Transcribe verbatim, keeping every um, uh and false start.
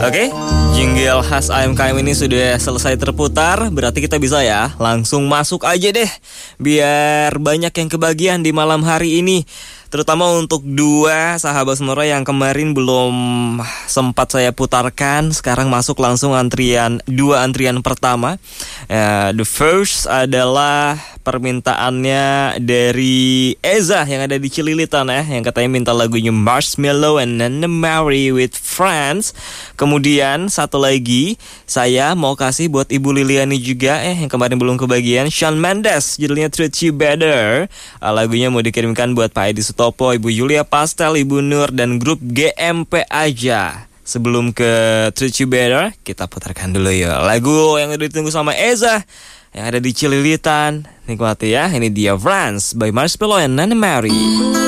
Oke, jingle khas A M K M ini sudah selesai terputar. Berarti kita bisa ya langsung masuk aja deh, biar banyak yang kebagian di malam hari ini. Terutama untuk dua sahabat Sonora yang kemarin belum sempat saya putarkan. Sekarang masuk langsung antrian, dua antrian pertama. uh, The first adalah permintaannya dari Eza yang ada di Cililitan ya, yang katanya minta lagunya Marshmello and Nana Mary with Friends. Kemudian satu lagi saya mau kasih buat Ibu Liliani juga eh yang kemarin belum kebagian, Shawn Mendes, judulnya Treat You Better. uh, Lagunya mau dikirimkan buat Pak Edi Sutopo, Ibu Yulia Pastel, Ibu Nur, dan grup G M P aja. Sebelum ke Treat You Better, kita putarkan dulu ya lagu yang udah ditunggu sama Eza yang ada di Cililitan. Nikmati ya, ini dia Friends by Marshmello and Nana Mary.